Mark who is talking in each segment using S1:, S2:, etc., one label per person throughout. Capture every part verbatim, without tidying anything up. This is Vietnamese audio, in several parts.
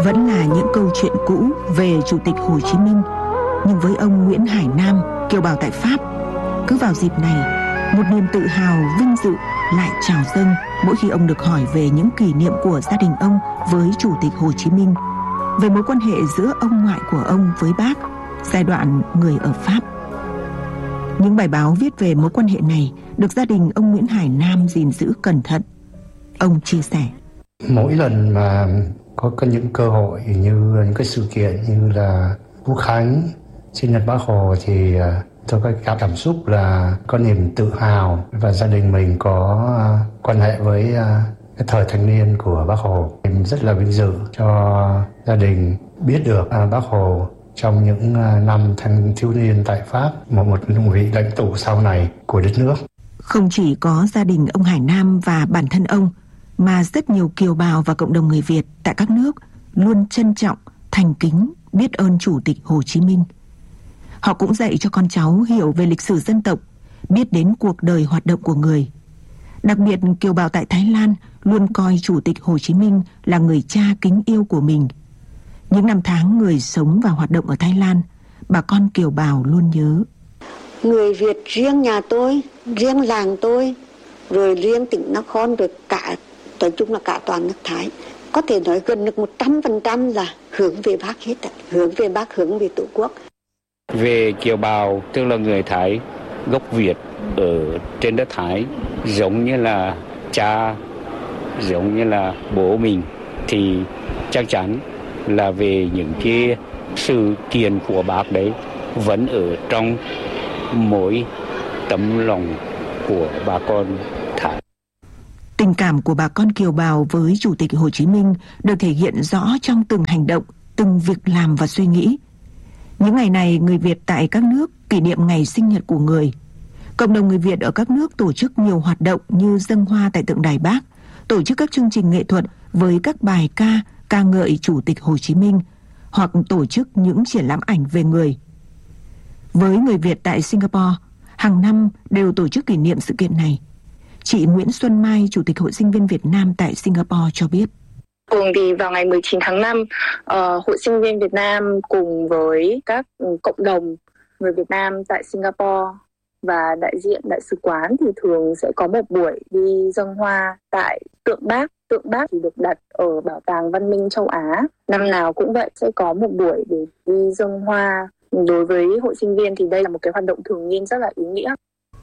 S1: vẫn là những câu chuyện cũ về Chủ tịch Hồ Chí Minh. Nhưng với ông Nguyễn Hải Nam, kiều bào tại Pháp, cứ vào dịp này, một niềm tự hào, vinh dự lại trào dâng mỗi khi ông được hỏi về những kỷ niệm của gia đình ông với Chủ tịch Hồ Chí Minh, về mối quan hệ giữa ông ngoại của ông với Bác, giai đoạn người ở Pháp. Những bài báo viết về mối quan hệ này được gia đình ông Nguyễn Hải Nam gìn giữ cẩn thận. Ông chia sẻ:
S2: Mỗi lần mà có, có những cơ hội như những cái sự kiện như là Quốc khánh, sinh nhật Bác Hồ thì tôi có cảm, cảm xúc là có niềm tự hào và gia đình mình có uh, quan hệ với uh, cái thời thanh niên của Bác Hồ. Mình rất là vinh dự cho gia đình biết được uh, Bác Hồ trong những uh, năm thanh thiếu niên tại Pháp, một, một, một vị lãnh tụ sau này của đất nước.
S1: Không chỉ có gia đình ông Hải Nam và bản thân ông, mà rất nhiều kiều bào và cộng đồng người Việt tại các nước luôn trân trọng, thành kính, biết ơn Chủ tịch Hồ Chí Minh. Họ cũng dạy cho con cháu hiểu về lịch sử dân tộc, biết đến cuộc đời hoạt động của người. Đặc biệt, kiều bào tại Thái Lan luôn coi Chủ tịch Hồ Chí Minh là người cha kính yêu của mình. Những năm tháng người sống và hoạt động ở Thái Lan, bà con kiều bào luôn nhớ.
S3: Người Việt riêng nhà tôi, riêng làng tôi, rồi riêng tỉnh Nakhon, rồi cả, nói chung là cả toàn nước Thái, có thể nói gần được một trăm phần trăm là hướng về Bác hết, hướng về Bác, hướng về Tổ quốc.
S4: Về kiều bào, tức là người Thái gốc Việt ở trên đất Thái, giống như là cha, giống như là bố mình, thì chắc chắn là về những cái sự kiện của Bác đấy vẫn ở trong mỗi tấm lòng của bà con Thái.
S1: Tình cảm của bà con kiều bào với Chủ tịch Hồ Chí Minh được thể hiện rõ trong từng hành động, từng việc làm và suy nghĩ. Những ngày này, người Việt tại các nước kỷ niệm ngày sinh nhật của người. Cộng đồng người Việt ở các nước tổ chức nhiều hoạt động như dâng hoa tại tượng đài Bác, tổ chức các chương trình nghệ thuật với các bài ca, ca ngợi Chủ tịch Hồ Chí Minh, hoặc tổ chức những triển lãm ảnh về người. Với người Việt tại Singapore, hàng năm đều tổ chức kỷ niệm sự kiện này. Chị Nguyễn Xuân Mai, Chủ tịch Hội Sinh viên Việt Nam tại Singapore cho biết.
S5: Cùng thì vào ngày mười chín tháng năm, uh, Hội Sinh viên Việt Nam cùng với các cộng đồng người Việt Nam tại Singapore và đại diện đại sứ quán thì thường sẽ có một buổi đi dâng hoa tại tượng Bác. Tượng Bác thì được đặt ở Bảo tàng Văn minh châu Á. Năm nào cũng vậy, sẽ có một buổi để đi dâng hoa. Đối với hội sinh viên thì đây là một cái hoạt động thường niên rất là ý nghĩa.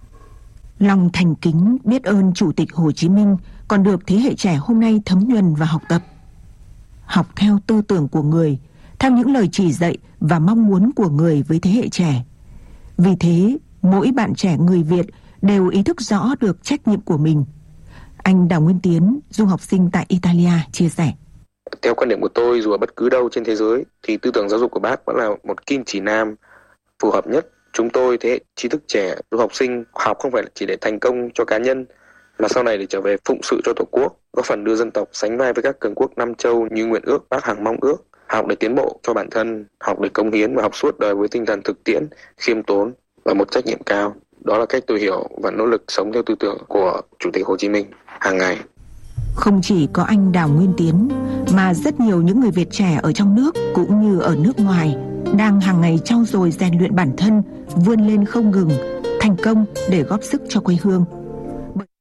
S1: Lòng thành kính biết ơn Chủ tịch Hồ Chí Minh còn được thế hệ trẻ hôm nay thấm nhuần và học tập. Học theo tư tưởng của người, theo những lời chỉ dạy và mong muốn của người với thế hệ trẻ. Vì thế, mỗi bạn trẻ người Việt đều ý thức rõ được trách nhiệm của mình. Anh Đào Nguyên Tiến, du học sinh tại Italia, chia sẻ.
S6: Theo quan điểm của tôi, dù ở bất cứ đâu trên thế giới thì tư tưởng giáo dục của Bác vẫn là một kim chỉ nam phù hợp nhất. Chúng tôi, thế hệ trí thức trẻ, du học sinh, học không phải chỉ để thành công cho cá nhân, mà sau này để trở về phụng sự cho Tổ quốc, góp phần đưa dân tộc sánh vai với các cường quốc Nam Châu như nguyện ước Bác hằng mong ước. Học để tiến bộ cho bản thân, học để cống hiến và học suốt đời với tinh thần thực tiễn, khiêm tốn và một trách nhiệm cao. Đó là cách tôi hiểu và nỗ lực sống theo tư tưởng của Chủ tịch Hồ Chí Minh hàng ngày.
S1: Không chỉ có anh Đào Nguyên Tiến, mà rất nhiều những người Việt trẻ ở trong nước cũng như ở nước ngoài đang hàng ngày trau dồi rèn luyện bản thân, vươn lên không ngừng, thành công để góp sức cho quê hương.